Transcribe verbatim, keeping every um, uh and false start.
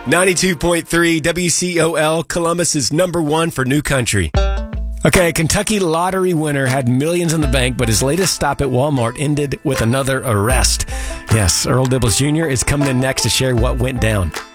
ninety-two point three W C O L, Columbus is number one for New Country. Okay, a Kentucky lottery winner had millions in the bank, but his latest stop at Walmart ended with another arrest. Yes, Earl Dibbles Junior is coming in next to share what went down.